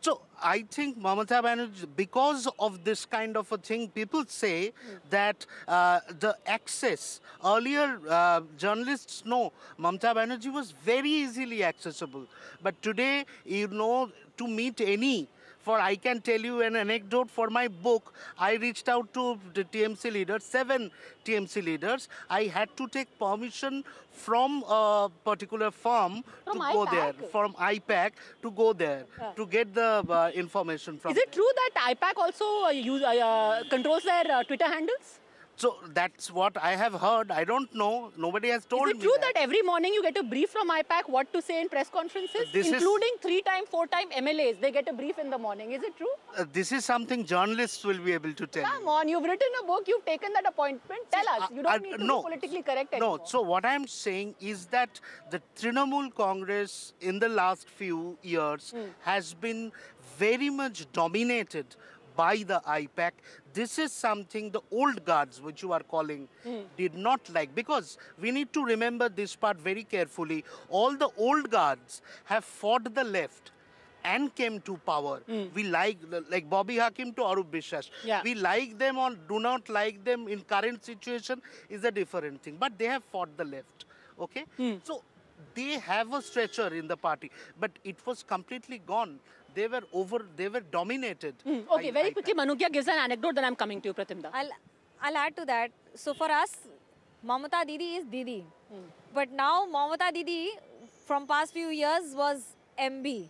So I think Mamata Banerjee, because of this kind of a thing, people say that the access, earlier journalists know Mamata Banerjee was very easily accessible. But today, to meet any, for I can tell you an anecdote for my book, I reached out to the TMC leaders, 7 TMC leaders. I had to take permission from a particular firm From to go there, IPAC? from IPAC to go there, to get the information from Is it them. true that IPAC also controls their Twitter handles? So that's what I have heard. I don't know. Nobody has told Is it me true that every morning you get a brief from IPAC what to say in press conferences? This is- including 3-time, 4-time MLAs. They get a brief in the morning. Is it true? This is something journalists will be able to tell Come you. on, you've written a book, you've taken that appointment. Tell us. You don't need to no, be politically correct No, anymore. so what I'm saying is that the Trinamool Congress in the last few years has been very much dominated by the IPAC. This is something the old guards, which you are calling, did not like. Because we need to remember this part very carefully. All the old guards have fought the left and came to power. We like Bobby Hakim to Arup Biswas. Yeah. We like them or do not like them in current situation is a different thing. But they have fought the left. Okay? So they have a stretcher in the party. But it was completely gone. They were dominated. Okay, very quickly, Manukya gives an anecdote, then I'm coming to you, Pratimda. I'll add to that. So for us, Mamata Didi is Didi. But now Mamata Didi from past few years was MB.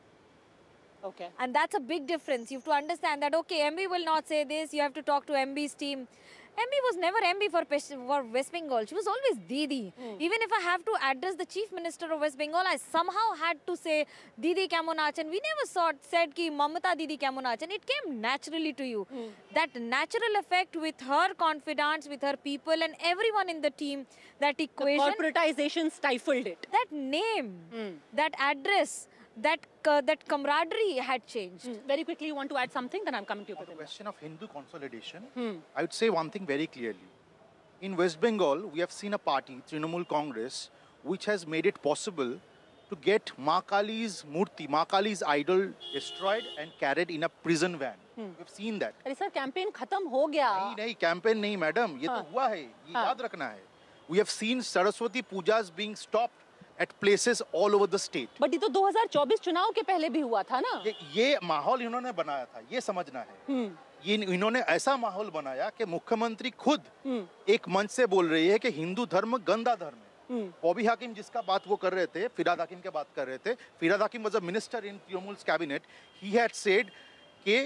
Okay. And that's a big difference. You have to understand that, okay, MB will not say this. You have to talk to MB's team. MB was never MB for West Bengal. She was always Didi. Even if I have to address the Chief Minister of West Bengal, I somehow had to say Didi Kemon Achan. We never said ki Mamata Didi Kemon Achan. It came naturally to you. That natural effect with her confidence, with her people and everyone in the team, that equation. The corporatization stifled it. That name, that address, that camaraderie had changed. Very quickly, you want to add something? Then I'm coming to you, On the Pratimda. question of Hindu consolidation, I would say one thing very clearly. In West Bengal, we have seen a party, Trinamool Congress, which has made it possible to get Ma Kali's murti, Ma Kali's idol destroyed and carried in a prison van. We have seen that. अरे sir campaign खत्म हो गया. नहीं, campaign नहीं, madam. ये तो हुआ है. ये याद रखना है. We have seen Saraswati pujas being stopped at places all over the state. But ये तो 2024 चुनाव के पहले भी हुआ था ना. ये माहौल इन्होंने बनाया था, ये समझना है. ये इन्होंने ऐसा माहौल बनाया कि मुख्यमंत्री खुद एक मंच से बोल रही है कि हिंदू धर्म गंदा धर्म है. बॉबी हाकिम जिसका बात वो कर रहे थे, फिराद हाकिम के बात कर रहे थे. फिराद हाकिम was a minister in Trinamool's cabinet. He had said कि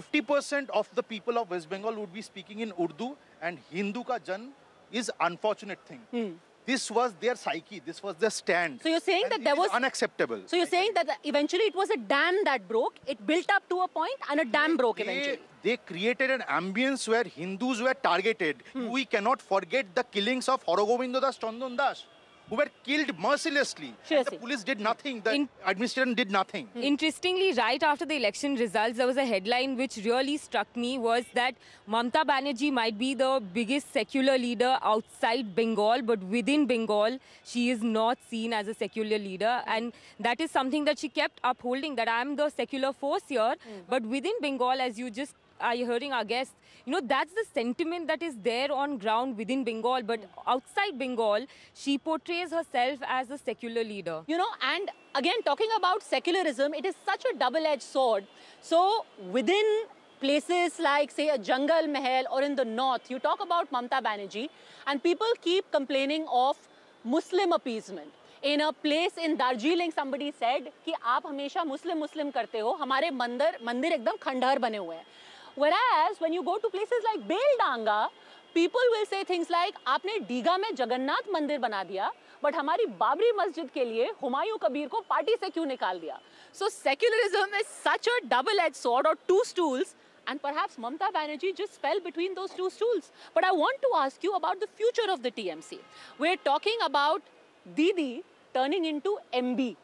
50% of the people of West Bengal would be speaking in Urdu and Hindu का जन्म is unfortunate thing. This was their psyche. This was their stand. So you're saying And that it there is was unacceptable. So you're saying that eventually it was a dam that broke. It built up to a point and a dam broke eventually. They created an ambience where Hindus were targeted. We cannot forget the killings of Horogovindo Das, Chandan Das, who were killed mercilessly. And the Seriously. police did nothing. The administration did nothing. Interestingly, right after the election results, there was a headline which really struck me was that Mamata Banerjee might be the biggest secular leader outside Bengal, but within Bengal, she is not seen as a secular leader. And that is something that she kept upholding, that I am the secular force here. But within Bengal, as you just are hearing our guests, that's the sentiment that is there on ground within Bengal. But outside Bengal, she portrays herself as a secular leader. And again, talking about secularism, it is such a double-edged sword. So within places like, say, a Jangal Mahal or in the north, you talk about Mamata Banerjee, and people keep complaining of Muslim appeasement. In a place in Darjeeling, somebody said कि आप हमेशा मुस्लिम करते हो, हमारे मंदिर एकदम खंडहर बने हुए हैं. Whereas when you go to places like Beldanga, people will say things like आपने डीगा में जगन्नाथ मंदिर बना दिया, but हमारी बाबरी मस्जिद के लिए हुमायूं कबीर को पार्टी से क्यों निकाल दिया? So secularism is such a double-edged sword, or two stools, and perhaps Mamata Banerjee just fell between those two stools. But I want to ask you about the future of the TMC. We're talking about Didi turning into MB.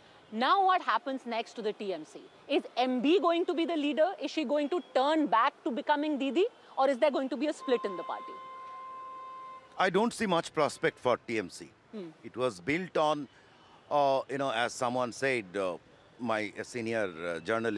Now what happens next to the TMC? Is MB going to be the leader? Is she going to turn back to becoming Didi? Or is there going to be a split in the party? I don't see much prospect for TMC. It was built on, as someone said, my senior journalist,